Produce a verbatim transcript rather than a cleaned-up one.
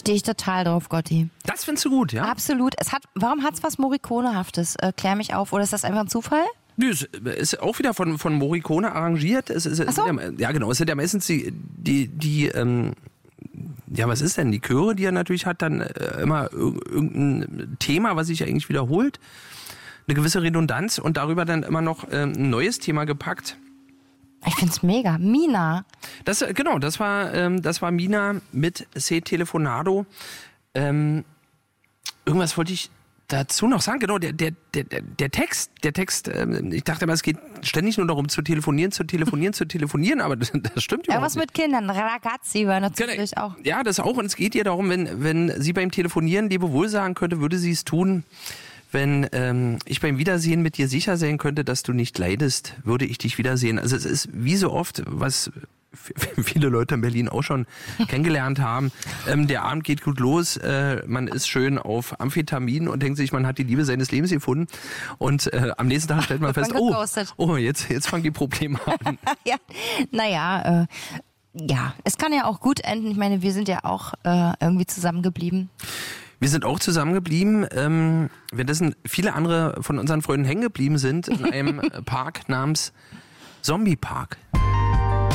Stehe ich total drauf, Gotti. Das findest du gut, ja? Absolut. Es hat, warum hat es was Morricone-haftes? Äh, klär mich auf. Oder ist das einfach ein Zufall? Nö, es ist auch wieder von, von Morricone arrangiert. Es ist, Ach so. ja, ja, genau. Es sind ja meistens die, die, die ähm, ja, was ist denn? Die Chöre, die er natürlich hat, dann äh, immer ir- irgendein Thema, was sich eigentlich wiederholt. Eine gewisse Redundanz und darüber dann immer noch äh, ein neues Thema gepackt. Ich find's mega. Mina. Das, äh, genau, das war, ähm, das war Mina mit Se Telefonado. Ähm, irgendwas wollte ich dazu noch sagen. Genau, der, der, der, der Text, der Text, ähm, ich dachte immer, es geht ständig nur darum, zu telefonieren, zu telefonieren, zu telefonieren, aber das, das stimmt überhaupt Irgendwas nicht. mit Kindern. Ragazzi war natürlich auch. Ja, das auch. Und es geht ihr darum, wenn, wenn sie beim Telefonieren Lebewohl sagen könnte, würde sie es tun. Wenn ähm, ich beim Wiedersehen mit dir sicher sein könnte, dass du nicht leidest, würde ich dich wiedersehen. Also es ist wie so oft, was viele Leute in Berlin auch schon kennengelernt haben. Ähm, der Abend geht gut los, äh, man ist schön auf Amphetamin und denkt sich, man hat die Liebe seines Lebens gefunden. Und äh, am nächsten Tag stellt man fest, oh, oh jetzt, jetzt fangen die Probleme an. Ja, naja, äh, ja, es kann ja auch gut enden. Ich meine, wir sind ja auch äh, irgendwie zusammengeblieben. Wir sind auch zusammengeblieben, ähm, währenddessen viele andere von unseren Freunden hängen geblieben sind in einem Park namens Zombie Park.